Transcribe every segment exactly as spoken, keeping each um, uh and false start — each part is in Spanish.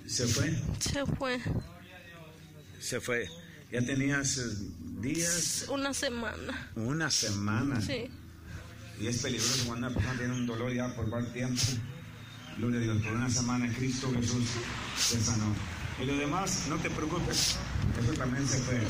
¿Se fue? Se fue. Se fue. ¿Ya tenías días? Una semana. Una semana. Sí. Y es peligroso cuando una persona tiene un dolor ya por varios tiempo. Gloria a Dios, por una semana Cristo Jesús te sanó. Y lo demás, no te preocupes, eso también se fue.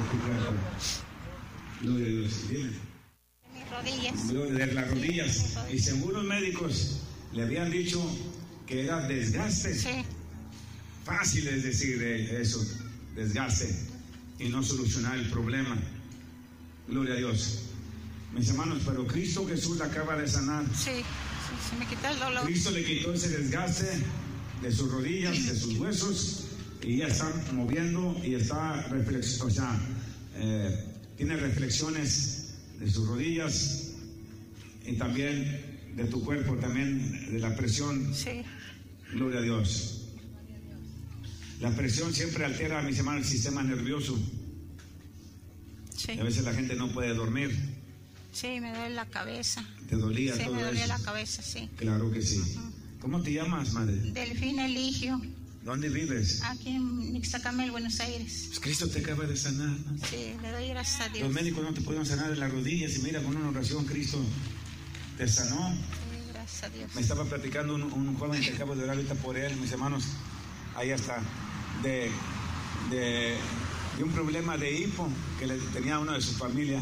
Gloria a Dios. Dime. Mis rodillas. Gloria de las rodillas. Y según los médicos le habían dicho que era desgaste. Sí. Fácil es decir eso, desgaste, y no solucionar el problema. Gloria a Dios. Mis hermanos, pero Cristo Jesús la acaba de sanar. Sí, sí, se me quitó el dolor. Cristo le quitó ese desgaste de sus rodillas, de sus huesos, y ya está moviendo y está reflexionando, o sea, eh, tiene reflexiones de sus rodillas y también de tu cuerpo, también de la presión. Sí. Gloria a Dios. La presión siempre altera, mis hermanos, el sistema nervioso. Sí. Y a veces la gente no puede dormir. Sí, me duele la cabeza. ¿Te dolía sí, todo me dolía eso? la cabeza, sí. Claro que sí. Uh-huh. ¿Cómo te llamas, madre? Delfina Eligio. ¿Dónde vives? Aquí en Ixtacamel, Buenos Aires. Pues Cristo te acaba de sanar, ¿no? Sí, le doy gracias a Dios. Los médicos no te pudieron sanar en las rodillas y mira, con una oración Cristo te sanó. Sí, gracias a Dios. Me estaba platicando un, un joven que acabo de orar ahorita por él, mis hermanos. Ahí está. De, de, de un problema de hipo que le tenía a uno de su familia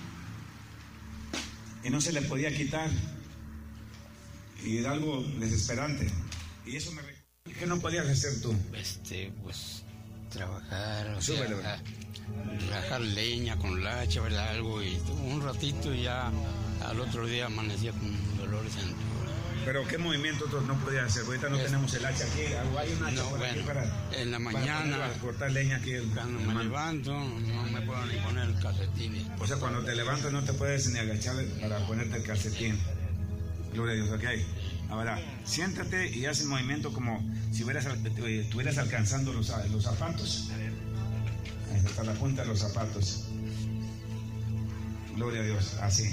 y no se le podía quitar, y era algo desesperante. Y eso me recuerda. ¿Qué no podías hacer tú? Este, pues trabajar, o Súbele, sea, rajar leña con la hacha, ¿verdad? Algo, y un ratito y ya al otro día amanecía con dolores en todo. Pero ¿qué movimiento otros no podías hacer? Ahorita no es, tenemos el hacha aquí. Hay un hacha no, por bueno, aquí para, en la mañana, para cortar leña aquí. Cuando me mano. levanto, no me puedo ni poner el calcetín. O sea, cuando te levantas no te puedes ni agachar para ponerte el calcetín. Gloria a Dios, ok. Ahora, siéntate y haz el movimiento como si hubieras, estuvieras alcanzando los, los zapatos. Hasta la punta de los zapatos. Gloria a Dios, así.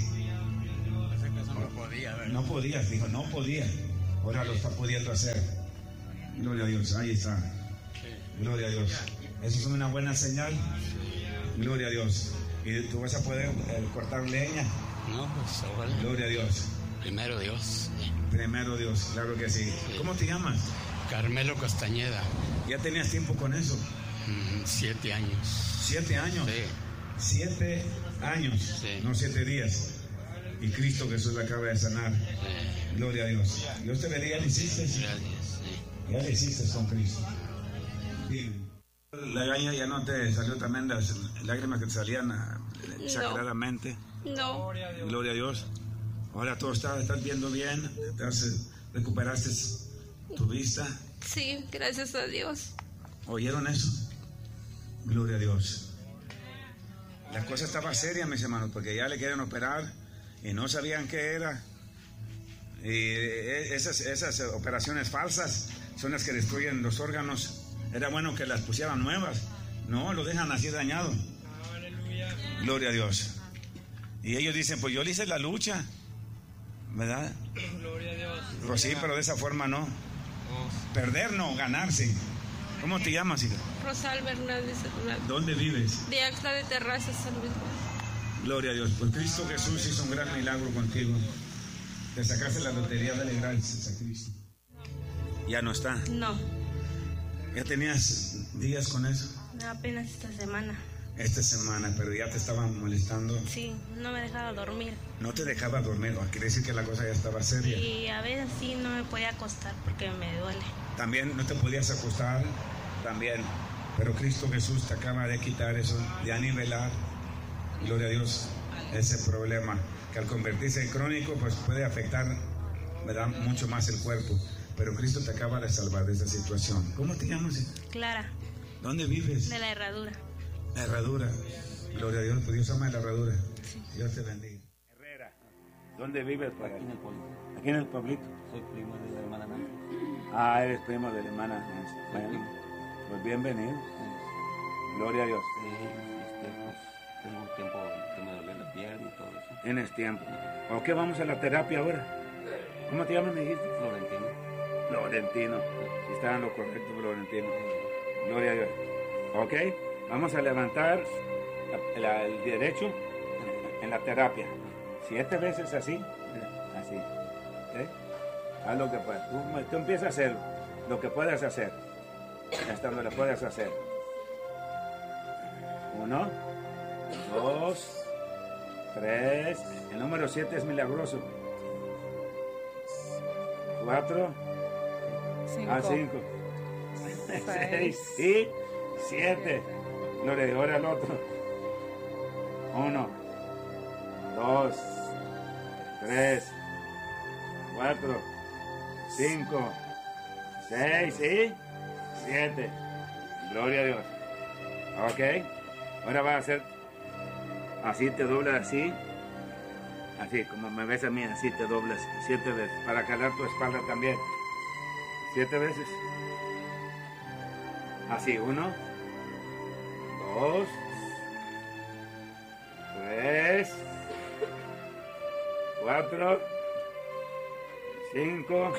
No podía, ¿verdad? No podías, dijo, no podía. Ahora lo está pudiendo hacer. Gloria a Dios, ahí está. Gloria a Dios. Eso es una buena señal. Gloria a Dios. Y tú vas a poder eh, cortar leña. No, pues ojalá. Gloria a Dios. Primero Dios. Primero Dios, claro que sí. sí. ¿Cómo te llamas? Carmelo Castañeda. ¿Ya tenías tiempo con eso? Mm, siete años. ¿Siete años? Sí. Siete años, sí. No siete días. Y Cristo Jesús le acaba de sanar. Sí. Gloria a Dios. Dios te bendiga, ¿ya le hiciste? Gracias, sí. Ya le hiciste con Cristo. Dime. La gaña ya no te salió también las lágrimas que te salían exageradamente. No. Gloria a Dios. Ahora todo está, estás viendo bien, entonces recuperaste tu vista. Sí, gracias a Dios. ¿Oyeron eso? Gloria a Dios. La cosa estaba seria, mis hermanos, porque ya le quieren operar y no sabían qué era. Y esas, esas operaciones falsas son las que destruyen los órganos. Era bueno que las pusieran nuevas. No, lo dejan así dañado. Aleluya. Gloria a Dios. Y ellos dicen, pues yo le hice la lucha, ¿verdad? Gloria a Dios. Pues sí, pero de esa forma no. Oh. Perder no, ganarse. ¿Cómo te llamas, hija? Rosal Bernández. ¿Dónde vives? De Axtla de Terrazas, San Luis. Gloria a Dios. Pues Cristo Jesús hizo un gran milagro contigo. Te sacaste la lotería, dale gracias a Cristo. ¿Ya no está? No. ¿Ya tenías días con eso? Apenas esta semana. Esta semana, pero ya te estaban molestando. Sí, no me dejaba dormir. No te dejaba dormir, quiere decir que la cosa ya estaba seria. Y a veces sí no me podía acostar porque me duele. También no te podías acostar, también. Pero Cristo Jesús te acaba de quitar eso, de anivelar, gloria a Dios, ese problema que al convertirse en crónico pues puede afectar, ¿verdad?, mucho más el cuerpo. Pero Cristo te acaba de salvar de esa situación. ¿Cómo te llamas? Clara. ¿Dónde vives? De la Herradura. La Herradura. Gloria a Dios, pues Dios ama la Herradura. Sí. Dios te bendiga. Herrera. ¿Dónde vives? Aquí en el pueblito. Aquí en el pueblito. Soy primo de la hermana Nancy. Ah, eres primo de la hermana Nancy. Bueno, pues bienvenido. Sí. Gloria a Dios. Sí, este, pues tengo un tiempo que me duele la piel y todo eso. Tienes tiempo. ¿O qué vamos a la terapia ahora? ¿Cómo te llamas, me dijiste? Florentino. Florentino. Si está en lo correcto, Florentino. Gloria a Dios. Ok, vamos a levantar la- la- el derecho en la terapia. Siete veces así. Así. ¿Ok? Haz lo que puedas. Tú, tú empiezas a hacer lo que puedas hacer. Hasta donde lo puedas hacer. Uno, dos, tres. El número siete es milagroso. Cuatro. Cinco. A cinco. Seis. Seis y siete. Gloria a Dios. Ahora el otro. Uno, dos, tres, cuatro, cinco, seis y siete. Gloria a Dios. Ok. Ahora va a hacer así, te doblas así. Así, como me ves a mí, así te doblas siete veces. Para calar tu espalda también. Siete veces. Así, uno, dos, tres, cuatro, cinco,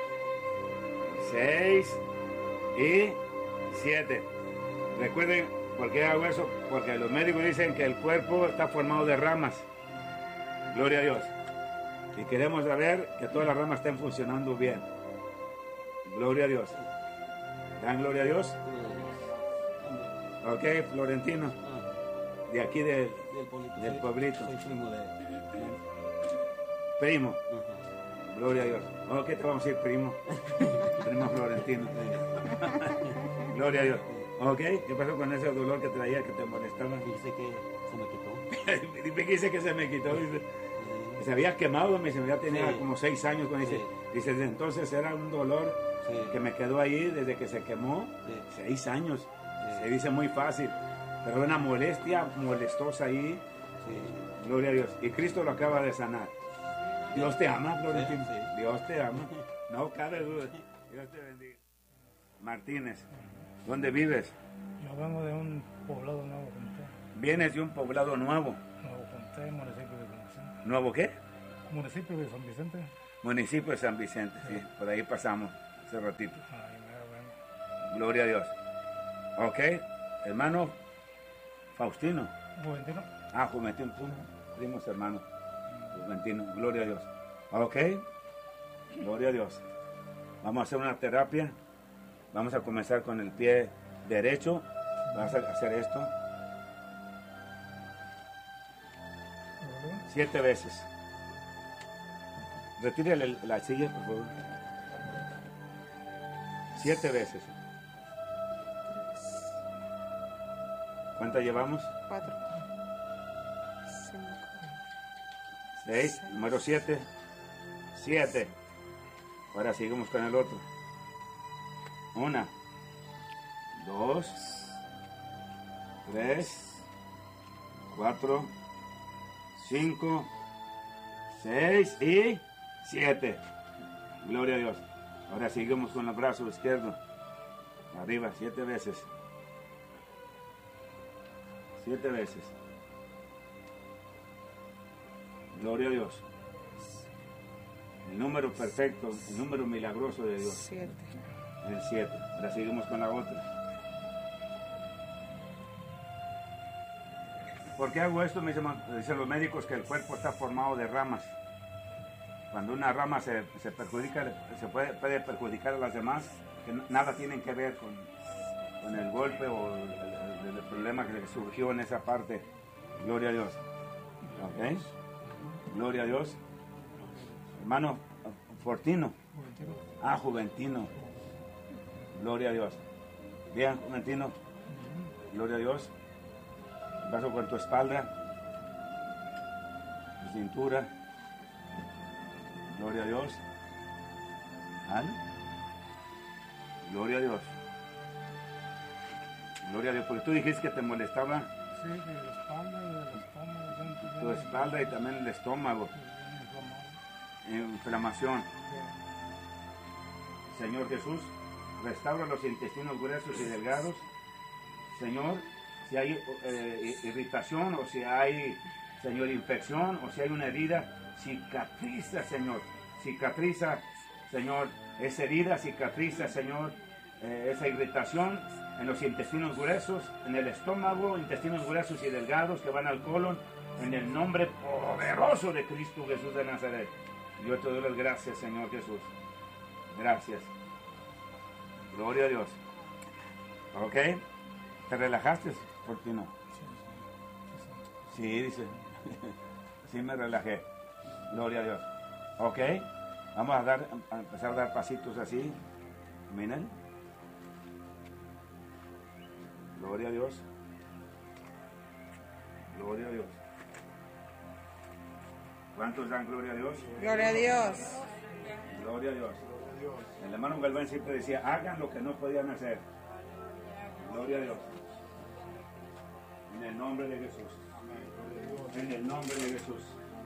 seis y siete. Recuerden, ¿por qué hago eso? Porque los médicos dicen que el cuerpo está formado de ramas. Gloria a Dios. Y queremos saber que todas las ramas estén funcionando bien. Gloria a Dios. ¿Dan gloria a Dios? Ok, Florentino. De aquí de, Del pueblito. del soy- pueblito. Soy primo de... Primo. Ajá. Gloria a Dios. Ok, te vamos a decir primo. Primo Florentino. Gloria a Dios. Ok, ¿qué pasó con ese dolor que traía que te molestaba? Dice que se me quitó. Dice que dice que se me quitó. Dice. Se había quemado, me dice, ya tenía Sí. como seis años. Cuando dice, Sí. dice, desde entonces era un dolor Sí. que me quedó ahí desde que se quemó. Sí. Seis años. Sí. Se dice muy fácil. Pero una molestia molestosa ahí. Sí. Gloria a Dios. Y Cristo lo acaba de sanar. Dios te ama, Florentino. Sí, sí. Dios te ama. No cabe duda. Dios te bendiga. Martínez, ¿dónde vives? Yo vengo de un poblado Nuevo Junté, Vienes de un poblado nuevo. Nuevo Junté, municipio de San Vicente. ¿Nuevo qué? Municipio de San Vicente, Municipio de San Vicente, sí. Por ahí pasamos hace ratito. ahí mero vengo. Gloria a Dios. Ok, hermano Faustino. Juventino, Ah, Juventino, tú, primos hermanos. Juventino, gloria a Dios. Ok, gloria a Dios. Vamos a hacer una terapia. Vamos a comenzar con el pie derecho. Vas a hacer esto siete veces. Retírale la silla, por favor. Siete veces. ¿Cuántas llevamos? cuatro, cinco, Seis. Número siete. Siete. Ahora seguimos con el otro. Una. Dos. Tres. Cuatro. Cinco. Seis y siete. Gloria a Dios. Ahora seguimos con el brazo izquierdo. Arriba, siete veces. Siete veces. Gloria a Dios. El número perfecto, el número milagroso de Dios. siete. El siete. Ahora seguimos con la otra. ¿Por qué hago esto? Me dicen, dicen los médicos que el cuerpo está formado de ramas. Cuando una rama se, se perjudica, se puede, puede perjudicar a las demás, que n- nada tienen que ver con, con el golpe o el, el- el problema que surgió en esa parte. Gloria a Dios. ¿Ok? Gloria a Dios. Hermano Fortino. Juventino, Ah, Juventino. Gloria a Dios. Bien, Juventino. Gloria a Dios. Paso por tu espalda, tu cintura. Gloria a Dios. ¿Al? Gloria a Dios. Gloria a Dios. Porque tú dijiste que te molestaba sí, de la espalda y del estómago, siempre tu viene- espalda y también el estómago. viene inflamado. Inflamación. Sí. Señor Jesús, restaura los intestinos gruesos y delgados. Señor, si hay eh, irritación o si hay, Señor, infección o si hay una herida, cicatriza, Señor. Cicatriza, Señor, esa herida cicatriza, Señor, eh, esa irritación en los intestinos gruesos, en el estómago, intestinos gruesos y delgados que van al colon, en el nombre poderoso de Cristo Jesús de Nazaret. Yo te doy las gracias, Señor Jesús. Gracias. Gloria a Dios. ¿Ok? ¿Te relajaste, Fortino? Sí, dice. Sí, me relajé. Gloria a Dios. ¿Ok? Vamos a, dar, a empezar a dar pasitos así. Miren. Gloria a Dios. Gloria a Dios. ¿Cuántos dan gloria a Dios? Gloria a Dios. Gloria a Dios. El hermano Galván siempre decía, hagan lo que no podían hacer. Gloria a Dios. En el nombre de Jesús. En el nombre de Jesús.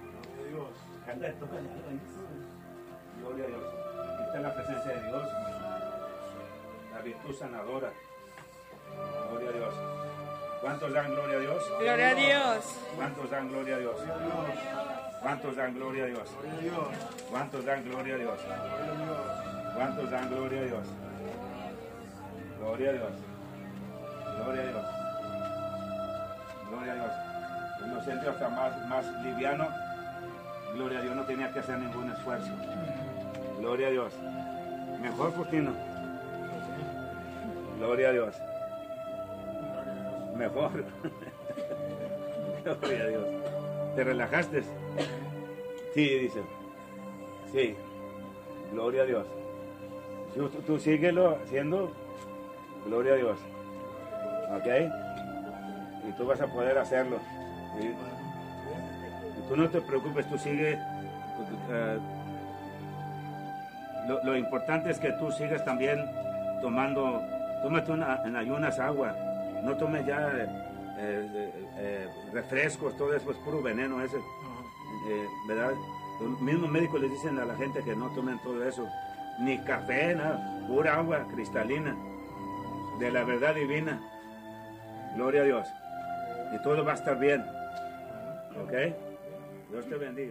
Gloria a Dios. Aquí está la presencia de Dios. La virtud sanadora. Gloria a Dios. ¿Cuántos dan gloria a Dios? Gloria a Dios. ¿Cuántos dan gloria a Dios? ¿Cuántos dan gloria a Dios? ¿Cuántos dan gloria a Dios? ¿Cuántos dan gloria a Dios? Gloria a Dios. Gloria a Dios. Gloria a Dios. Lo siento hasta más, más liviano. Gloria a Dios, no tenía que hacer ningún esfuerzo. Gloria a Dios. Mejor, Justino. Gloria a Dios. Mejor. Gloria a Dios. ¿Te relajaste? Sí, dice. Sí. Gloria a Dios. Tú, tú síguelo haciendo. Gloria a Dios. ¿Ok? Y tú vas a poder hacerlo. ¿Sí? Y tú no te preocupes, tú sigue. Uh, lo, lo importante es que tú sigas también tomando. Tómate una, en ayunas agua. No tomes ya eh, eh, eh, refrescos, todo eso es puro veneno ese. Eh, ¿verdad? Los mismos médicos les dicen a la gente que no tomen todo eso. Ni café, nada. Pura agua cristalina. De la verdad divina. Gloria a Dios. Y todo va a estar bien. ¿Ok? Dios te bendiga.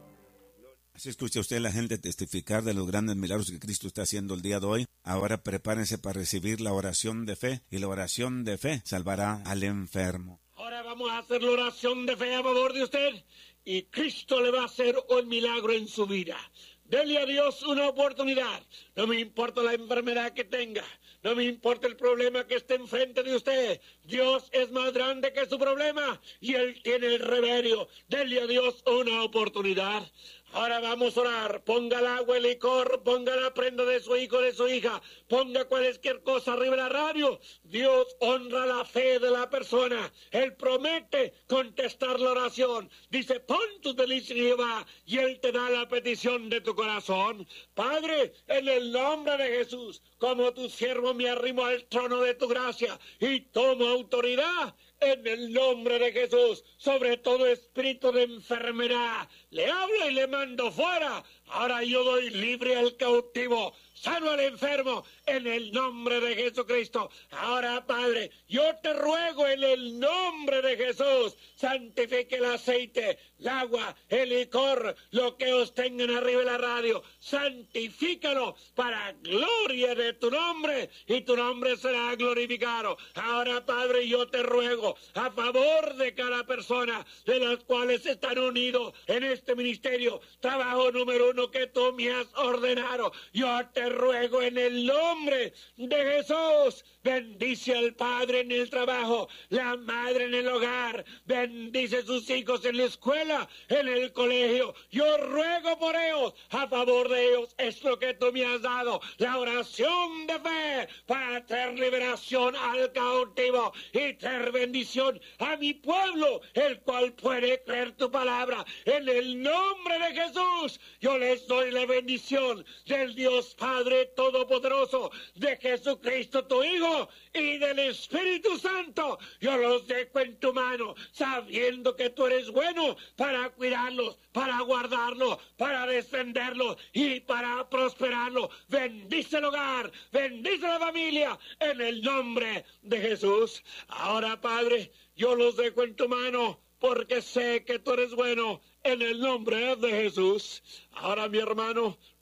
Así escucha usted a la gente testificar de los grandes milagros que Cristo está haciendo el día de hoy. Ahora prepárense para recibir la oración de fe, y la oración de fe salvará al enfermo. Ahora vamos a hacer la oración de fe a favor de usted, y Cristo le va a hacer un milagro en su vida. Dele a Dios una oportunidad. No me importa la enfermedad que tenga. No me importa el problema que esté enfrente de usted. Dios es más grande que su problema y Él tiene el remedio. Dele a Dios una oportunidad. Ahora vamos a orar. Ponga el agua, el licor, ponga la prenda de su hijo, de su hija, ponga cualquier cosa arriba de la radio. Dios honra la fe de la persona. Él promete contestar la oración. Dice, pon tus delicias en Jehová y Él te da la petición de tu corazón. Padre, en el nombre de Jesús, como tu siervo me arrimo al trono de tu gracia y tomo autoridad. En el nombre de Jesús, sobre todo espíritu de enfermedad, le hablo y le mando fuera. Ahora yo doy libre al cautivo, sano al enfermo, en el nombre de Jesucristo. Ahora, Padre, yo te ruego en el nombre de Jesús, santifique el aceite, el agua, el licor, lo que os tengan arriba de la radio, santifícalo para gloria de tu nombre, y tu nombre será glorificado. Ahora, Padre, yo te ruego a favor de cada persona de las cuales están unidos en este ministerio, trabajo número uno que tú me has ordenado. Yo te ruego en el nombre de Jesús, bendice al padre en el trabajo, la madre en el hogar, bendice sus hijos en la escuela, en el colegio. Yo ruego por ellos, a favor de ellos es lo que tú me has dado, la oración de fe para traer liberación al cautivo y traer bendición a mi pueblo, el cual puede creer tu palabra. En el nombre de Jesús, yo les doy la bendición del Dios Padre Todopoderoso, de Jesucristo tu Hijo y del Espíritu Santo. Yo los dejo en tu mano, sabiendo que tú eres bueno para cuidarlos, para guardarlos, para defenderlos y para prosperarlos. Bendice el hogar, bendice la familia, en el nombre de Jesús. Ahora, Padre, yo los dejo en tu mano, porque sé que tú eres bueno, en el nombre de Jesús. Ahora, mi hermano,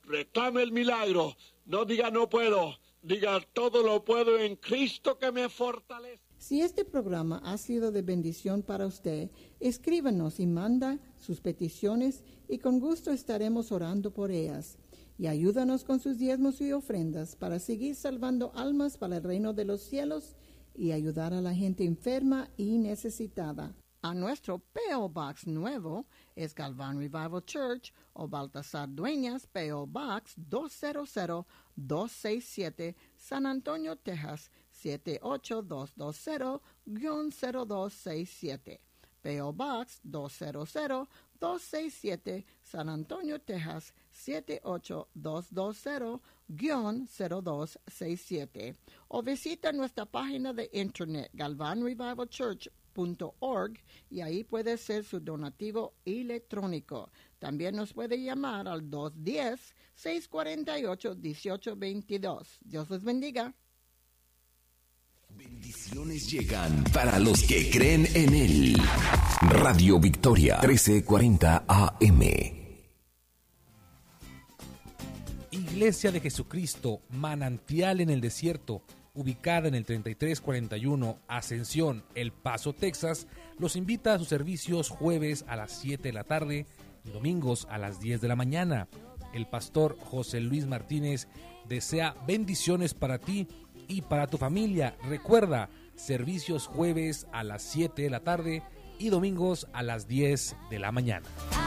reclame el milagro. No diga no puedo, diga todo lo puedo en Cristo que me fortalece. Si este programa ha sido de bendición para usted, escríbanos y manda sus peticiones y con gusto estaremos orando por ellas. Y ayúdanos con sus diezmos y ofrendas para seguir salvando almas para el reino de los cielos y ayudar a la gente enferma y necesitada. A nuestro P O Box nuevo es Galván Revival Church o Baltasar Dueñas, P O Box dos cero cero dos seis siete, San Antonio, Texas siete ocho dos dos cero cero dos seis siete. P O Box dos cero cero dos seis siete, San Antonio, Texas siete ocho dos dos cero cero dos seis siete. O visita nuestra página de internet galvan revival church punto org y ahí puede hacer su donativo electrónico. También nos puede llamar al dos uno cero, seis cuatro ocho, uno ocho dos dos. Dios les bendiga. Bendiciones llegan para los que creen en Él. Radio Victoria, trece cuarenta A M. Iglesia de Jesucristo, Manantial en el Desierto, ubicada en el treinta y tres cuarenta y uno Ascensión, El Paso, Texas, los invita a sus servicios jueves a las siete de la tarde y domingos a las diez de la mañana. El pastor José Luis Martínez desea bendiciones para ti y para tu familia. Recuerda, servicios jueves a las siete de la tarde y domingos a las diez de la mañana.